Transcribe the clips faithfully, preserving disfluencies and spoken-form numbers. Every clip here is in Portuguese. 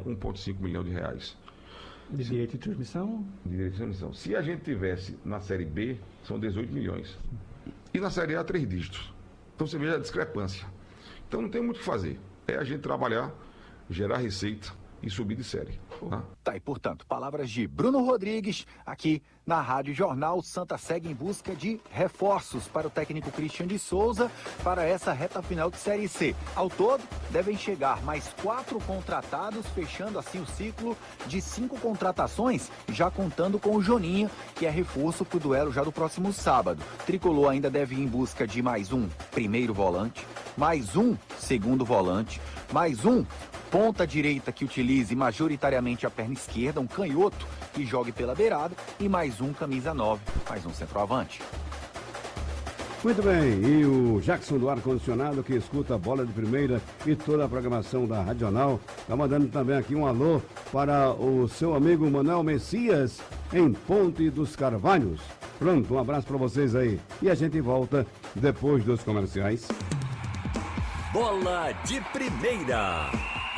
um vírgula cinco milhão de reais. De direito de transmissão? De direito de transmissão. Se a gente tivesse na Série B, são dezoito milhões. E na Série A, três dígitos. Então você veja a discrepância. Então não tem muito o que fazer. É a gente trabalhar, gerar receita e subir de série. Tá? Tá, e portanto, palavras de Bruno Rodrigues, aqui na Rádio Jornal. Santa segue em busca de reforços para o técnico Cristian de Souza para essa reta final de Série C. Ao todo, devem chegar mais quatro contratados, fechando assim o ciclo de cinco contratações, já contando com o Joninha, que é reforço para o duelo já do próximo sábado. Tricolor ainda deve ir em busca de mais um primeiro volante, mais um segundo volante, mais um ponta direita que utilize majoritariamente a perna esquerda, um canhoto que jogue pela beirada e mais um camisa nove, mais um centroavante. Muito bem, e o Jackson do ar-condicionado que escuta a Bola de Primeira e toda a programação da Radional, está mandando também aqui um alô para o seu amigo Manuel Messias em Ponte dos Carvalhos. Pronto, um abraço para vocês aí. E a gente volta depois dos comerciais. Bola de Primeira.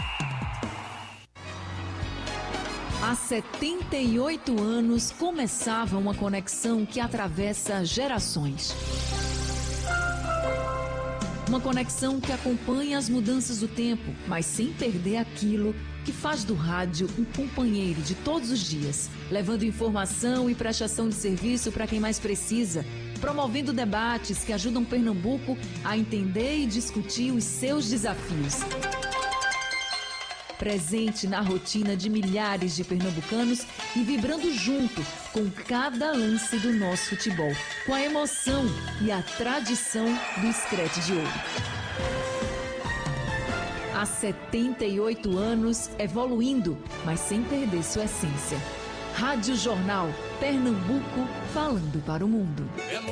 Há setenta e oito anos começava uma conexão que atravessa gerações. Uma conexão que acompanha as mudanças do tempo, mas sem perder aquilo que faz do rádio um companheiro de todos os dias, levando informação e prestação de serviço para quem mais precisa, promovendo debates que ajudam Pernambuco a entender e discutir os seus desafios. Presente na rotina de milhares de pernambucanos e vibrando junto com cada lance do nosso futebol, com a emoção e a tradição do Screte de Ouro. Há setenta e oito anos, evoluindo, mas sem perder sua essência. Rádio Jornal, Pernambuco, falando para o mundo.